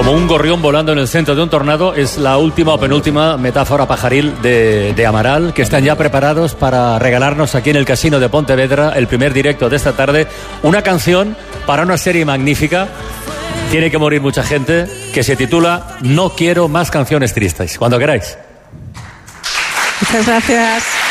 Como un gorrión volando en el centro de un tornado es la última o penúltima metáfora pajaril de Amaral, que están ya preparados para regalarnos aquí en el Casino de Pontevedra, el primer directo de esta tarde, una canción para una serie magnífica. Tiene que morir mucha gente, que se titula No quiero más canciones tristes. Cuando queráis. Muchas gracias.